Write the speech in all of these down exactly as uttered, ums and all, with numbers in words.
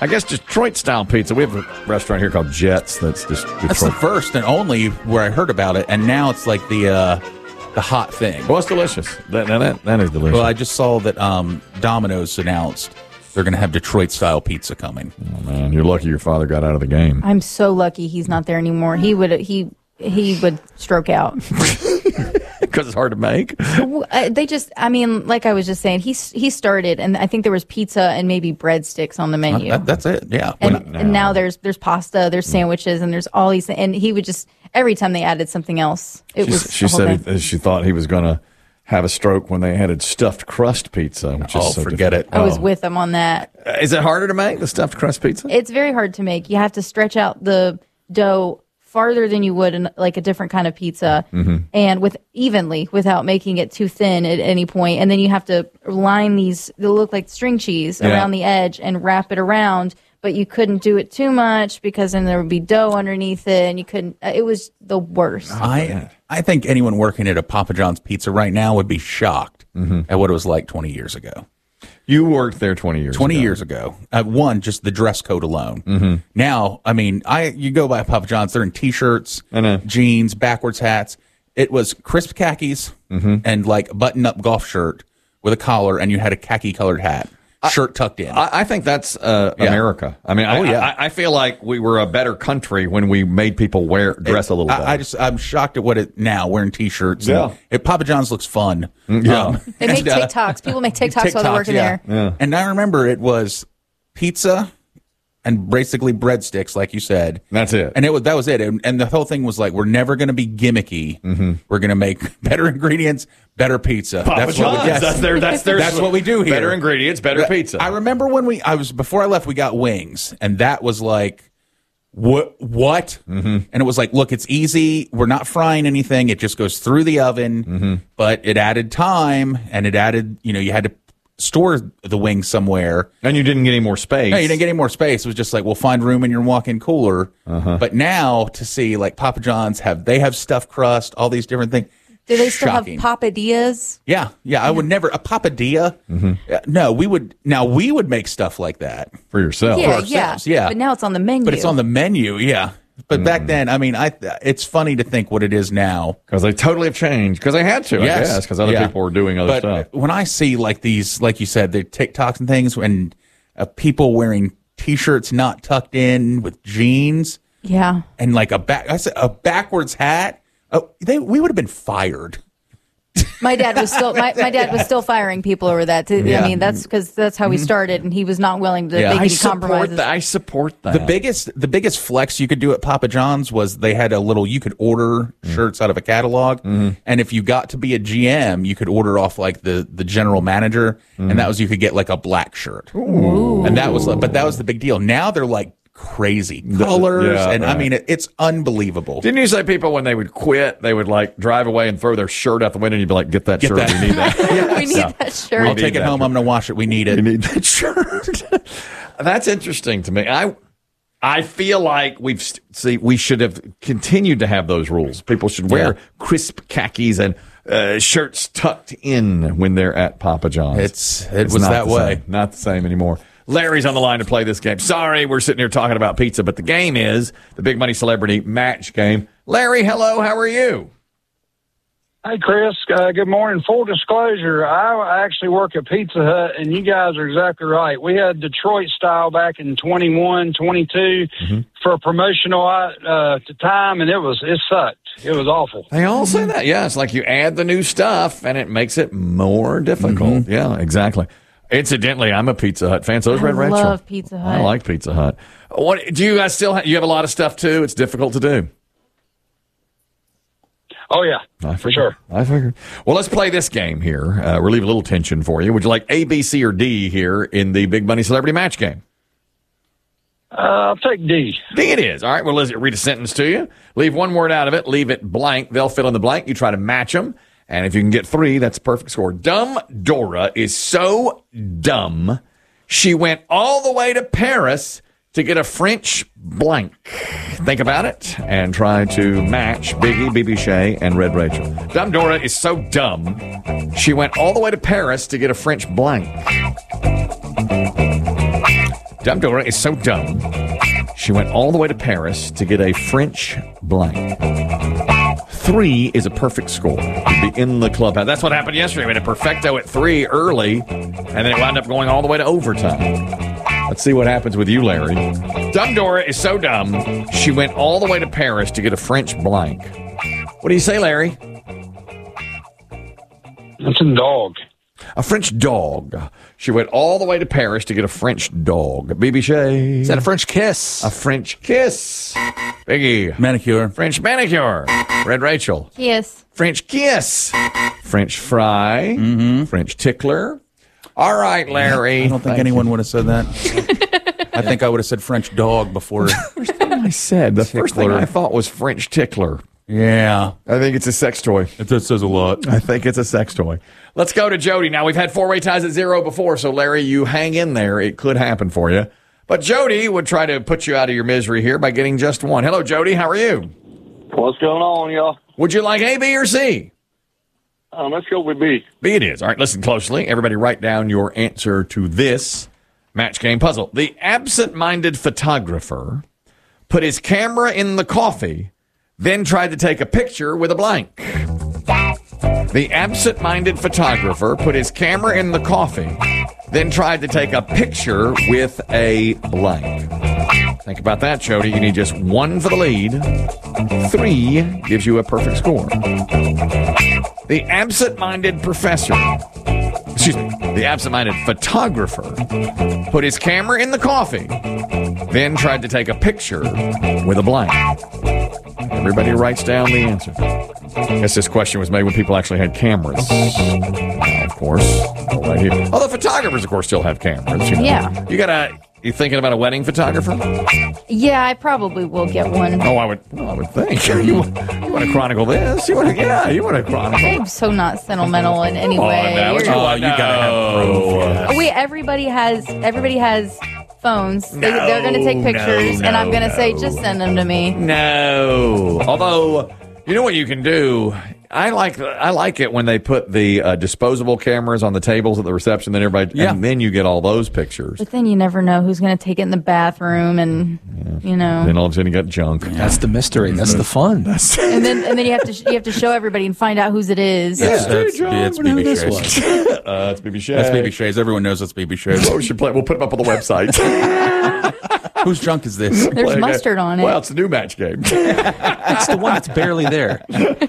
I guess Detroit-style pizza. We have a restaurant here called Jets that's just Detroit. That's the first and only where I heard about it, and now it's like the uh, the hot thing. Well, it's delicious. That, that, that is delicious. Well, I just saw that um, Domino's announced they're going to have Detroit-style pizza coming. Oh, man, you're lucky your father got out of the game. I'm so lucky he's not there anymore. He would he he would stroke out. Because it's hard to make. Uh, They just, I mean, like I was just saying, he he started, and I think there was pizza and maybe breadsticks on the menu. That, that's it, yeah. And, When- and now there's there's pasta, there's sandwiches, and there's all these. And he would just every time they added something else, it She, was. she the whole said thing. he, she thought he was going to have a stroke when they added stuffed crust pizza. Which Oh, is so forget different. it. I was Oh. with him on that. Uh, Is it harder to make, the stuffed crust pizza? It's very hard to make. You have to stretch out the dough farther than you would in like a different kind of pizza, Mm-hmm. and with evenly without making it too thin at any point. And then you have to line these. They look like string cheese Yeah. around the edge and wrap it around. But you couldn't do it too much because then there would be dough underneath it, and you couldn't. uh, It was the worst. I I think anyone working at a Papa John's Pizza right now would be shocked at what it was like twenty years ago. You worked there twenty years twenty ago. years ago. Uh, one, just the dress code alone. Mm-hmm. Now, I mean, I you go by Papa John's, they're in T-shirts, I know. jeans, backwards hats. It was crisp khakis and like button-up golf shirt with a collar, and you had a khaki-colored hat, shirt tucked in. I, I think that's uh, Yeah. America. I mean, I, Oh, yeah. I, I feel like we were a better country when we made people wear dress a little better. I, I just I'm shocked at what it now wearing T-shirts. Yeah. And it, Papa John's looks fun. yeah. They make and, uh, TikToks. People make TikToks, while they're working yeah. there. Yeah. And I remember it was pizza and basically breadsticks, like you said. That's it. And it was that was it. And, and the whole thing was like, we're never going to be gimmicky. Mm-hmm. We're going to make better ingredients, better pizza. Papa that's what we, John's, yes. that's their, that's their, That's what we do here. Better ingredients, better pizza. I remember when we I was before I left, we got wings, and that was like. What? What? Mm-hmm. And it was like, look, it's easy. We're not frying anything. It just goes through the oven. Mm-hmm. But it added time, and it added, you know, you had to store the wings somewhere. And you didn't get any more space. No, you didn't get any more space. It was just like, we'll find room in your walk-in cooler. Uh-huh. But now to see, like, Papa John's have they have stuffed crust, all these different things. Do they still Shocking. have papadillas? Yeah, yeah. I would never a papadilla. Mm-hmm. Uh, no, we would now we would make stuff like that. For yourself. Yeah, ourselves, yeah, yeah. But now it's on the menu. But it's on the menu, yeah. But Mm. back then, I mean, I it's funny to think what it is now. Because they totally have changed. Because they had to, I Yes. guess. Because other Yeah. people were doing other but stuff. when I see like these, like you said, the TikToks and things, and uh, people wearing T-shirts not tucked in with jeans Yeah. and like a back, I said a backwards hat, oh, they we would have been fired. My dad was still my, my dad was still firing people over that. Too. Yeah. I mean, that's because that's how he started, and he was not willing to Yeah. make I any support compromises. that. I support that. The biggest, the biggest flex you could do at Papa John's was they had a little. You could order shirts out of a catalog, and if you got to be a G M, you could order off like the the general manager, and that was you could get like a black shirt, and that was. But that was the big deal. Now they're like crazy colors, yeah, and I right. mean it, it's unbelievable. Didn't you say people, when they would quit, they would like drive away and throw their shirt out the window and you'd be like, get that Get shirt. that. We need that. we need Yeah. that shirt. I'll need take it that home. shirt. I'm going to wash it. We need You it. need that shirt. That's interesting to me. I I feel like we've st- see we should have continued to have those rules. People should wear Yeah. crisp khakis and uh, shirts tucked in when they're at Papa John's. It's it was not that the way. same. Not the same anymore. Larry's on the line to play this game. Sorry, we're sitting here talking about pizza, but the game is the Big Money Celebrity Match Game. Larry, hello. How are you? Hey, Chris. Uh, good morning. Full disclosure, I actually work at Pizza Hut, and you guys are exactly right. We had Detroit style back in twenty-one, twenty-two Mm-hmm. for a promotional uh, time, and it was it sucked. It was awful. They all say that. Yeah, it's like you add the new stuff, and it makes it more difficult. Yeah, exactly. Incidentally, I'm a Pizza Hut fan. So is I Red Rachel. love Pizza Hut. I like Pizza Hut. What do you guys still have? You have a lot of stuff too. It's difficult to do. Oh, yeah, I for figured. sure. I figured. Well, let's play this game here. Uh, relieve a little tension for you. Would you like A, B, C, or D here in the Big Money Celebrity Match Game? Uh, I'll take D. D it is. All right. Well, let's read a sentence to you. Leave one word out of it. Leave it blank. They'll fill in the blank. You try to match them. And if you can get three, that's a perfect score. Dumb Dora is so dumb, she went all the way to Paris to get a French blank. Think about it and try to match Biggie, B B Shea, and Red Rachel. Dumb Dora is so dumb, she went all the way to Paris to get a French blank. Dumb Dora is so dumb, she went all the way to Paris to get a French blank. Three is a perfect score. You'd be in the clubhouse. That's what happened yesterday. We had a perfecto at three early, and then it wound up going all the way to overtime. Let's see what happens with you, Larry. Dumb Dora is so dumb, she went all the way to Paris to get a French blank. What do you say, Larry? That's a dog. A French dog. She went all the way to Paris to get a French dog. B B Shay. Is that a French kiss? A French kiss. Biggie. Manicure. French manicure. Red Rachel. Yes. French kiss. French fry. Mm-hmm. French tickler. All right, Larry. I don't think Thank anyone you. would have said that. I think I would have said French dog before. First thing I said. The first thing Tickler. I thought was French tickler. Yeah. I think it's a sex toy. That says a lot. I think it's a sex toy. Let's go to Jody. Now, we've had four-way ties at zero before, so, Larry, you hang in there. It could happen for you. But Jody would try to put you out of your misery here by getting just one. Hello, Jody. How are you? What's going on, y'all? Would you like A, B, or C? Um, let's go with B. B it is. All right, listen closely. Everybody write down your answer to this match game puzzle. The absent-minded photographer put his camera in the coffee, then tried to take a picture with a blank. The absent-minded photographer put his camera in the coffee, then tried to take a picture with a blank. Think about that, Jody. You need just one for the lead. Three gives you a perfect score. The absent-minded professor, excuse me, the absent-minded photographer put his camera in the coffee, then tried to take a picture with a blank. Everybody writes down the answer. I guess this question was made when people actually had cameras. Now, of course, right here. Although photographers, of course, still have cameras. You know. Yeah. You gotta. You thinking about a wedding photographer? Yeah, I probably will get one. Oh, I would. Well, I would think. You, you want to chronicle this? You want to? Yeah, you want to chronicle. I'm so not sentimental in any Oh, way. no, You're- oh, you gotta have proof. Oh, wait, everybody has everybody has phones. They, No, they're going to take pictures, no, and I'm going to no. say, just send them to me. No. Although, you know what you can do? I like I like it when they put the uh, disposable cameras on the tables at the reception. Then everybody, Yeah. and then you get all those pictures. But then you never know who's going to take it in the bathroom, and you know, Then all of a sudden you got junk. That's the mystery. That's the fun. and then and then you have to you have to show everybody and find out whose it is. That's, that's, John, it's wonder who B B this Shays. was. Uh, it's B B Shay. That's B B Shays. Everyone knows that's B B Shays. Oh, we should play. We'll put them up on the website. Whose junk is this? There's Play a mustard game. on it. Well, it's a new match game. It's the one that's barely there.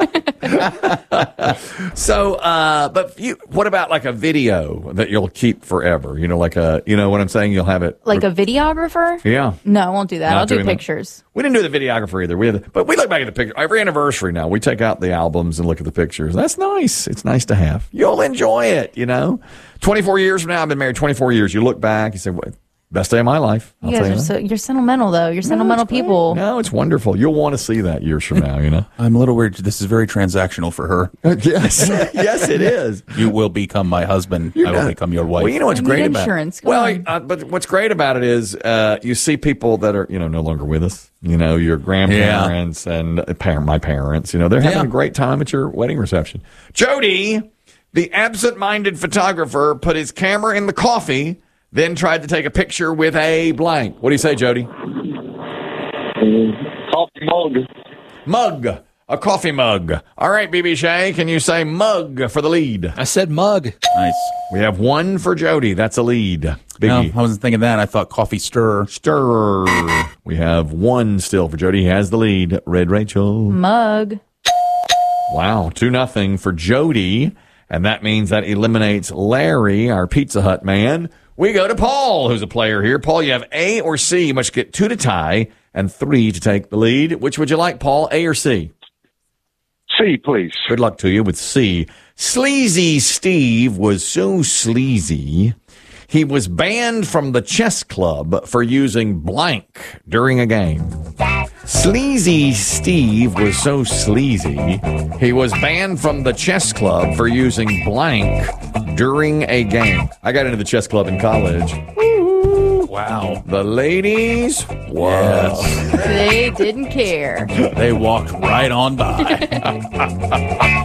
So, uh, but you, what about like a video that you'll keep forever? You know, like a, you know what I'm saying? You'll have it. Like a videographer? Yeah. No, I won't do that. Not I'll do doing that. pictures. We didn't do the videographer either. We had, but we look back at the picture. Every anniversary now, we take out the albums and look at the pictures. That's nice. It's nice to have. You'll enjoy it, you know? twenty-four years from now, I've been married twenty-four years. You look back, you say, what? Best day of my life. I'll You tell guys you are that. so you're sentimental though. You're sentimental it's great. people. No, it's wonderful. You'll want to see that years from now, you know? I'm a little weird. This is very transactional for her. yes. Yes, it is. You will become my husband. I will not- become your wife. Well, you know what's I need great insurance. about Go well, on. uh, but what's great about it is uh, you see people that are you know no longer with us. You know, your grandparents and uh, par- my parents. You know, they're having Yeah. a great time at your wedding reception. Jody, the absent-minded photographer, put his camera in the coffee, then tried to take a picture with a blank. What do you say, Jody? Coffee mug. Mug. A coffee mug. All right, B B Shay, can you say mug for the lead? I said mug. Nice. We have one for Jody. That's a lead. No, Biggie. I wasn't thinking that. I thought coffee stir. Stir. We have one still for Jody. He has the lead. Red Rachel. Mug. Wow. Two nothing for Jody. And that means that eliminates Larry, our Pizza Hut man. We go to Paul, who's a player here. Paul, you have A or C. You must get two to tie and three to take the lead. Which would you like, Paul, A or C? C, please. Good luck to you with C. Sleazy Steve was so sleazy, he was banned from the chess club for using blank during a game. Sleazy Steve was so sleazy, he was banned from the chess club for using blank during a game. I got into the chess club in college. Wow. The ladies, wow. They didn't care. They walked right on by.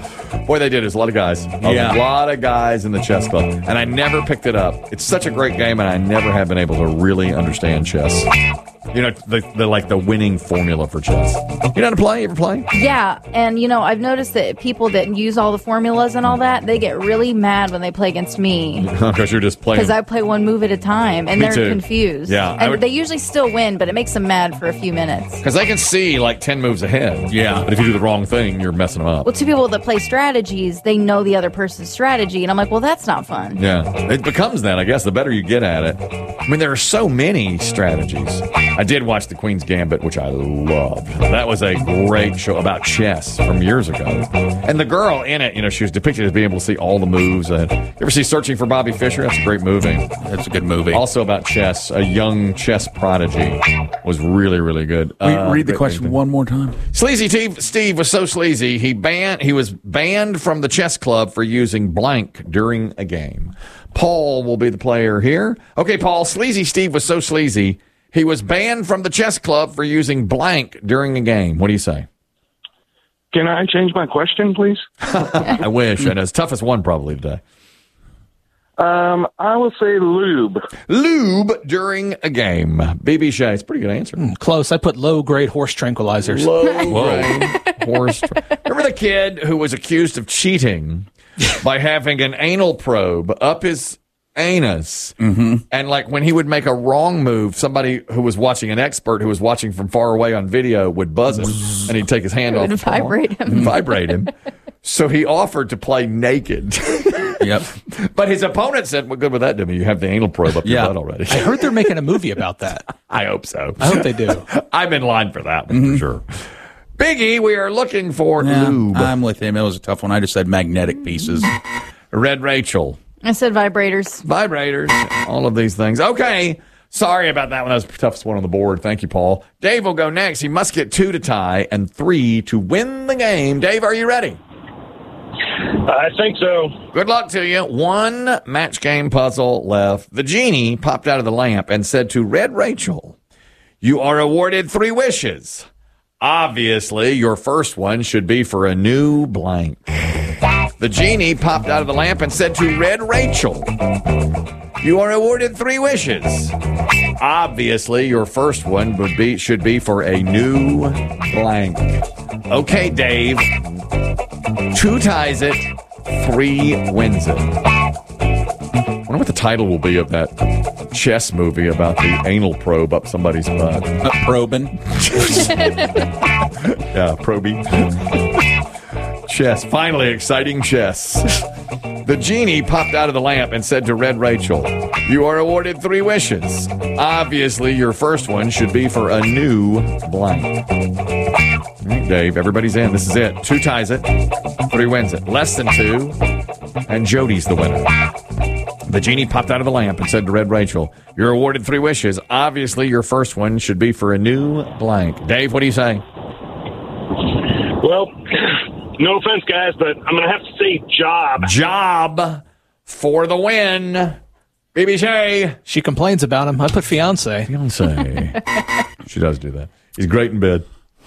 Boy, they did. There's a lot of guys. A Yeah. lot of guys in the chess club. And I never picked it up. It's such a great game, and I never have been able to really understand chess. You know, the, the like the winning formula for chess. You know how to play? You ever play? Yeah, and you know, I've noticed that people that use all the formulas and all that, they get really mad when they play against me Because you're just playing. because I play one move at a time and Me they're too. confused. Yeah, I and would- they usually still win, but it makes them mad for a few minutes. Because they can see like ten moves ahead. Yeah. But if you do the wrong thing, you're messing them up. Well, two people that play strategies, they know the other person's strategy, and I'm like, well, that's not fun. Yeah, it becomes that, I guess, the better you get at it. I mean, there are so many strategies. I did watch The Queen's Gambit, which I loved. That was a great show about chess from years ago. And the girl in it, you know, she was depicted as being able to see all the moves. Uh, you ever see Searching for Bobby Fischer? That's a great movie. That's a good movie. Also about chess, a young chess prodigy was really, really good. Re- Uh, read the great question thing. one more time. Sleazy Steve, Steve was so sleazy. He banned. He was banned from the chess club for using blank during a game. Paul will be the player here. Okay, Paul. Sleazy Steve was so sleazy. He was banned from the chess club for using blank during a game. What do you say? Can I change my question, please? I wish. And as tough as one probably today. Um, I will say lube. Lube during a game. B B Shea. It's a pretty good answer. Close. I put low-grade horse tranquilizers. Low grade horse. Remember the kid who was accused of cheating by having an anal probe up his anus? Mm-hmm. And like when he would make a wrong move, somebody who was watching, an expert who was watching from far away on video, would buzz it, and he'd take his hand It off would the palm vibrate him. and vibrate him. So he offered to play naked. Yep. But his opponent said, "What good would that do me? You have the anal probe up Yeah. your butt already." I heard they're making a movie about that. I hope so. I hope they do. I'm in line for that one for sure. Biggie, we are looking for Yeah, lube. I'm with him. It was a tough one. I just said magnetic pieces. Red Rachel, I said vibrators. vibrators, all of these things. Okay. Sorry about that one. That was the toughest one on the board. Thank you, Paul. Dave will go next. He must get two to tie and three to win the game. Dave, are you ready? I think so. Good luck to you. One match game puzzle left. The genie popped out of the lamp and said to Red Rachel, "You are awarded three wishes. Obviously, your first one should be for a new blank." The genie popped out of the lamp and said to Red Rachel, "You are awarded three wishes. Obviously, your first one would be should be for a new blank." Okay, Dave. Two ties it, three wins it. I wonder what the title will be of that chess movie about the anal probe up somebody's butt. Uh, probing. Yeah, probing. Chess. Finally, exciting chess. The genie popped out of the lamp and said to Red Rachel, "You are awarded three wishes. Obviously, your first one should be for a new blank." All right, Dave, everybody's in. This is it. Two ties it, three wins it. Less than two, and Jody's the winner. The genie popped out of the lamp and said to Red Rachel, "You're awarded three wishes. Obviously, your first one should be for a new blank." Dave, what do you say? Well, no offense, guys, but I'm going to have to say job. Job for the win. B B Shea. She complains about him. I put fiance. Fiance. She does do that. He's great in bed.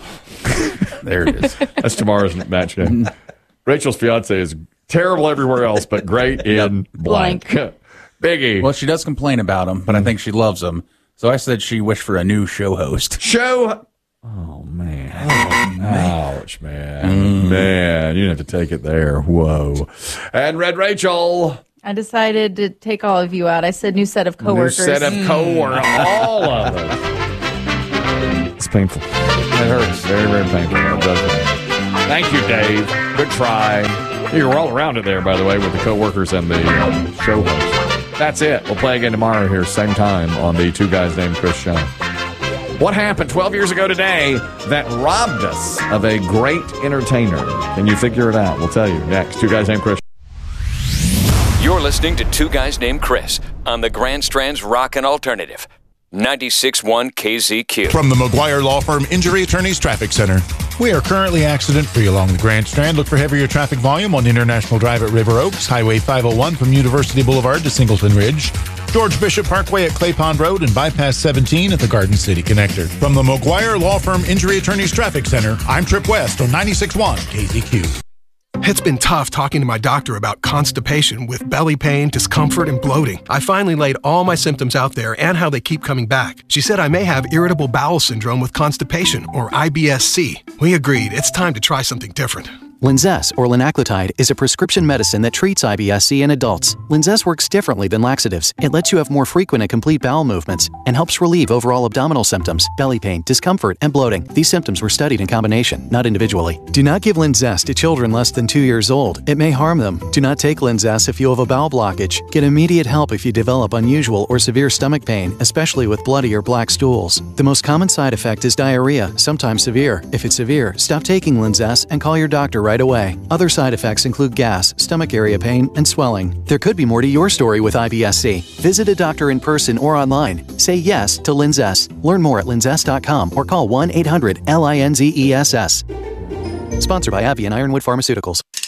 There it is. That's tomorrow's match game. Rachel's fiance is terrible everywhere else, but great in blank. Biggie. Well, she does complain about him, but I think she loves him. So I said she wished for a new show host. Show. Oh, man. Ouch, man. Man, you didn't have to take it there. Whoa. And Red Rachel. I decided to take all of you out. I said new set of New coworkers. set of coworkers. All of us. It's painful. It hurts. Very, very painful. It does hurt. Thank you, Dave. Good try. You were all around it there, by the way, with the coworkers and the um, show host. That's it. We'll play again tomorrow here, same time, on the Two Guys Named Chris show. What happened twelve years ago today that robbed us of a great entertainer? Can you figure it out? We'll tell you next. Two Guys Named Chris. You're listening to Two Guys Named Chris on the Grand Strand's Rockin' Alternative, ninety-six point one K Z Q. From the McGuire Law Firm Injury Attorneys Traffic Center. We are currently accident-free along the Grand Strand. Look for heavier traffic volume on International Drive at River Oaks, Highway five oh one from University Boulevard to Singleton Ridge, George Bishop Parkway at Clay Pond Road, and Bypass seventeen at the Garden City Connector. From the McGuire Law Firm Injury Attorneys Traffic Center, I'm Trip West on ninety-six point one K Z Q. It's been tough talking to my doctor about constipation with belly pain, discomfort, and bloating. I finally laid all my symptoms out there and how they keep coming back. She said I may have irritable bowel syndrome with constipation, or I B S C. We agreed it's time to try something different. Linzess, or linaclotide, is a prescription medicine that treats I B S C in adults. Linzess works differently than laxatives. It lets you have more frequent and complete bowel movements and helps relieve overall abdominal symptoms, belly pain, discomfort, and bloating. These symptoms were studied in combination, not individually. Do not give Linzess to children less than two years old. It may harm them. Do not take Linzess if you have a bowel blockage. Get immediate help if you develop unusual or severe stomach pain, especially with bloody or black stools. The most common side effect is diarrhea, sometimes severe. If it's severe, stop taking Linzess and call your doctor right away. Other side effects include gas, stomach area pain, and swelling. There could be more to your story with I B S C. Visit a doctor in person or online. Say yes to Linzess. Learn more at linzess dot com or call one eight hundred L I N Z E S S. Sponsored by AbbVie and Ironwood Pharmaceuticals.